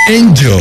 Angel.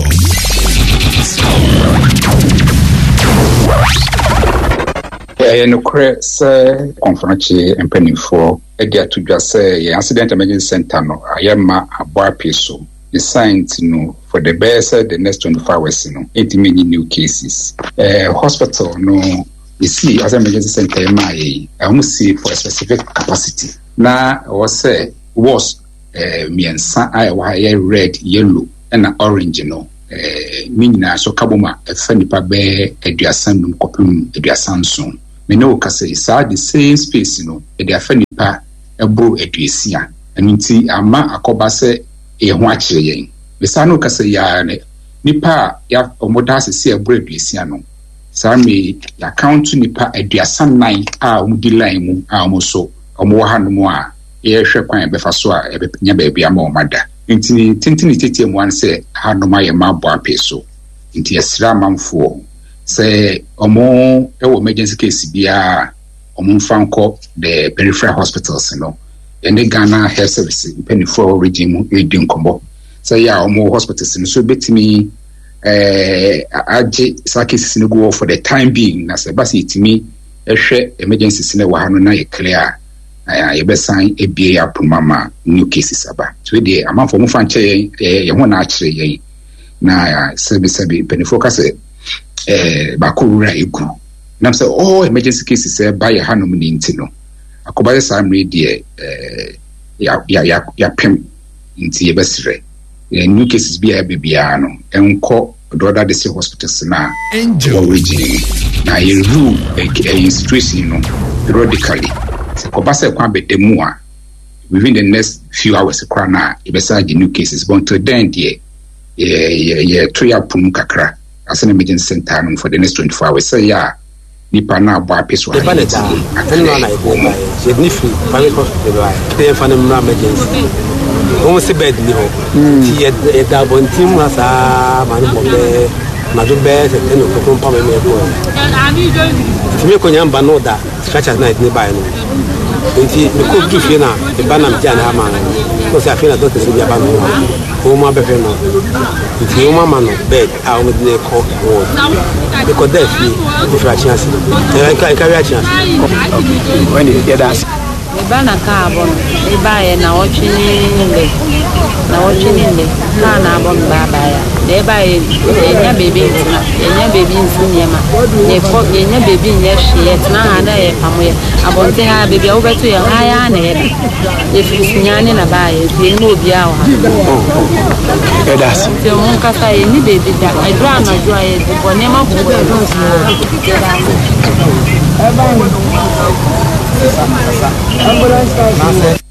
No Chris Conference and Penny for a get to just say accident emergency center. No, I am a bar piece. The science for the best the next 24 hours. 80 many new cases. Hospital no. You see, as an emergency center, I almost see for a specific capacity. Now, I was say was me and I red, yellow, and orange. Meaning so kaboma a funny pabe eduasan kopum eduasan so. Me no ka say the same space e funny pa ebro eduasia. Nti ama akoba se e ho akire yen. Me sa no ka say ya nipa ya omoda se ebro eduasia no. Sami ya count nipa eduasan nine a umdi line mu a omoso omo ha no mu a ye hwe kwan be fa so a e be nya ba bia ma omada. Inti tintini tete mu an se ha no ma ye ma bo apeso. Inti esra manfo se omo e wo emergency case bia omo mfanko the peripheral hospitals and the Ghana Health Service penifo region edin kombo se ya omo hospitals so betimi aje cases no go for the time being na se basi itimi ehwe emergencies na wa hano na ye clear ye besan ebie apumama new cases aba so dey amanfo mu fanche ye ho na akire ye na sebi penifo ka se bakura egu nam se emergency cases by ye hano ni ntino akoba sa amre dey ya pem nti ye besre new cases bia bibia no enko the other district hospitals na origin na ye rule a situation periodically se ko basa kwa bedemu a within the next few hours kwa na ibesa the new cases but to then there ye toya pum kakra as an emergency center for the next 24 hours say ya nipa na abo apeso the pallet anyone na go she nifi private hospital they fan emergency almost bed ni ho ti e da bon team asa manu bobe na do be se no ko pam me ko ti me ko nyamba no da scratches na ni ba no enti me ko du fie na e ba na mtia na ma no se afina do te se bia ba no o ma be fe no ti o ma no bed a o me de ko ward because there fi different chance e ka ria chance when you hear that bana ka abon ibaye na ochini nle ka na abon baba ya de baye enya baby nsunyema ne fo enya baby nya hye na ha na ye pamoye abonte ha baby wo beto ye ha ya na ye fisinyane na baye de no obi a wa edas te mon ka fa ye ni baby da adwa na adwa ye de bone ma bu e don sa ambulance